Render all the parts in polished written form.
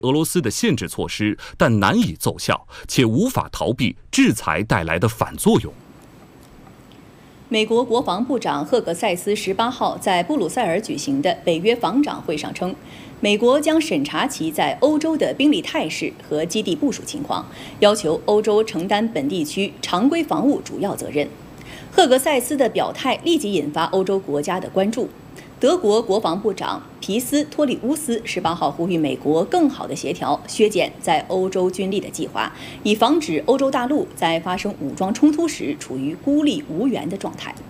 俄罗斯的限制措施，但难以奏效，且无法逃避制裁带来的反作用。 美国国防部长赫格塞斯18号在布鲁塞尔举行的北约防长会上称，美国将审查其在欧洲的兵力态势和基地部署情况，要求欧洲承担本地区常规防务主要责任。赫格塞斯的表态立即引发欧洲国家的关注。德国国防部长皮斯托里乌斯18号呼吁美国更好地协调削减在欧洲军力的计划，以防止欧洲大陆在发生武装冲突时处于孤立无援的状态。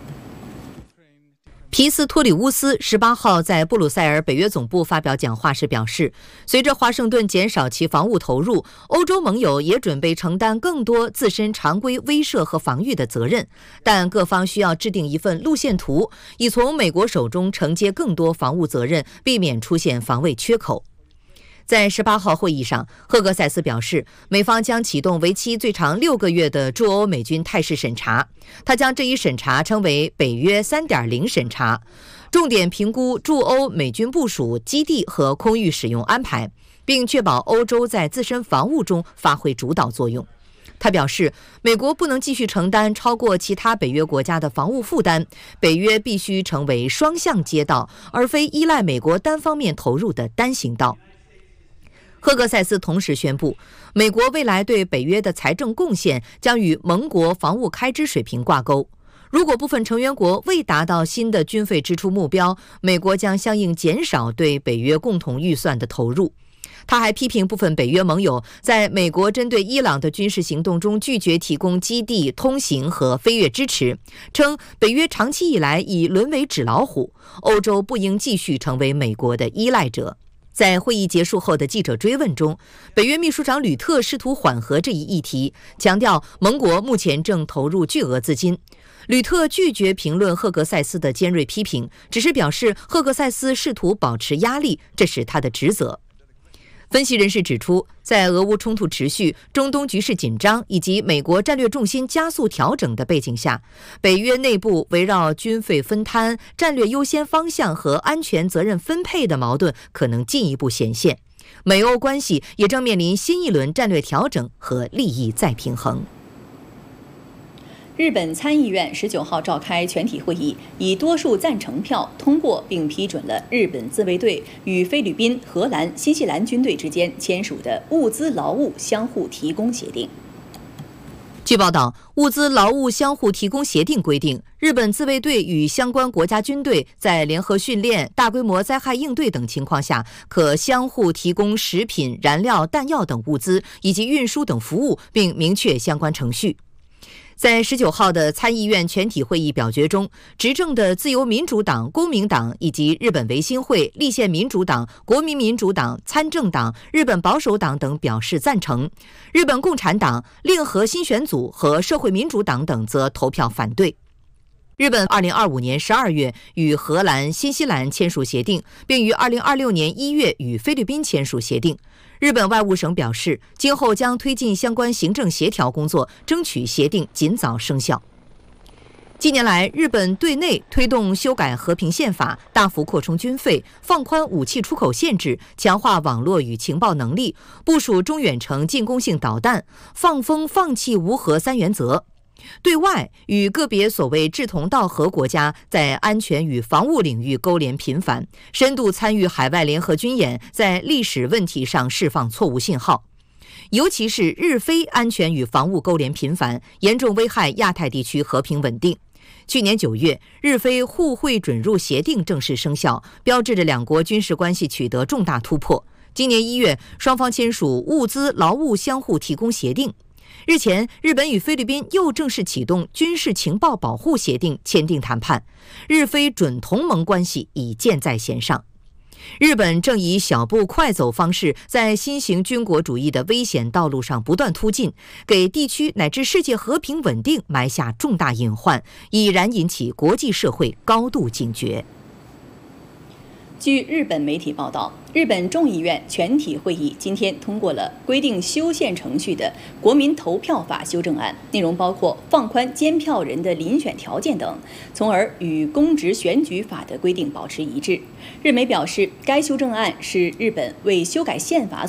皮斯托里乌斯18号在布鲁塞尔北约总部发表讲话时表示，随着华盛顿减少其防务投入，欧洲盟友也准备承担更多自身常规威慑和防御的责任，但各方需要制定一份路线图，以从美国手中承接更多防务责任，避免出现防卫缺口。在18号会议上，赫格塞斯表示，美方将启动为期最长6个月的驻欧美军态势审查。他将这一审查称为北约 3.0 审查，重点评估驻欧美军部署、基地和空域使用安排，并确保欧洲在自身防务中发挥主导作用。他表示，美国不能继续承担超过其他北约国家的防务负担，北约必须成为双向街道，而非依赖美国单方面投入的单行道。赫格塞斯同时宣布，美国未来对北约的财政贡献将与盟国防务开支水平挂钩。如果部分成员国未达到新的军费支出目标，美国将相应减少对北约共同预算的投入。他还批评部分北约盟友在美国针对伊朗的军事行动中拒绝提供基地、通行和飞越支持，称北约长期以来已沦为纸老虎，欧洲不应继续成为美国的依赖者。在会议结束后的记者追问中，北约秘书长吕特试图缓和这一议题，强调盟国目前正投入巨额资金。吕特拒绝评论赫格塞斯的尖锐批评，只是表示赫格塞斯试图保持压力，这是他的职责。分析人士指出，在俄乌冲突持续、中东局势紧张以及美国战略重心加速调整的背景下，北约内部围绕军费分摊、战略优先方向和安全责任分配的矛盾可能进一步显现。美欧关系也正面临新一轮战略调整和利益再平衡。 日本参议院19号召开全体会议，以多数赞成票通过并批准了日本自卫队与菲律宾、荷兰、新西兰军队之间签署的物资劳务相互提供协定。 据报道，物资劳务相互提供协定规定，日本自卫队与相关国家军队在联合训练、大规模灾害应对等情况下，可相互提供食品、燃料、弹药等物资以及运输等服务，并明确相关程序。在19号的参议院全体会议表决中，执政的自由民主党、公民党以及日本维新会、立宪民主党、国民民主党、参政党、日本保守党等表示赞成，日本共产党、令和新选组和社会民主党等则投票反对。日本2025年12月与荷兰、新西兰签署协定，并于2026年1月与菲律宾签署协定。日本外务省表示，今后将推进相关行政协调工作，争取协定尽早生效。近年来，日本对内推动修改和平宪法，大幅扩充军费，放宽武器出口限制，强化网络与情报能力，部署中远程进攻性导弹，放风放弃无核3原则。对外与个别所谓志同道合国家在安全与防务领域勾连频繁，深度参与海外联合军演，在历史问题上释放错误信号。尤其是日菲安全与防务勾连频繁，严重危害亚太地区和平稳定。去年9月，日菲互惠准入协定正式生效，标志着两国军事关系取得重大突破。今年1月，双方签署物资劳务相互提供协定。日前，日本与菲律宾又正式启动军事情报保护协定签订谈判，日菲准同盟关系已箭在弦上。日本正以小步快走方式，在新型军国主义的危险道路上不断突进，给地区乃至世界和平稳定埋下重大隐患，已然引起国际社会高度警觉。 据日本媒体报道，日本众议院全体会议今天通过了规定修宪程序的国民投票法修正案，内容包括放宽监票人的遴选条件等，从而与公职选举法的规定保持一致。日媒表示，该修正案是日本为修改宪法